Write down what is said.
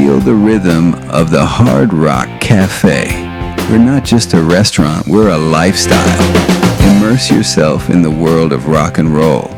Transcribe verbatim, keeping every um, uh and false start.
Feel the rhythm of the Hard Rock Cafe. We're not just a restaurant, we're a lifestyle. Immerse yourself in the world of rock and roll.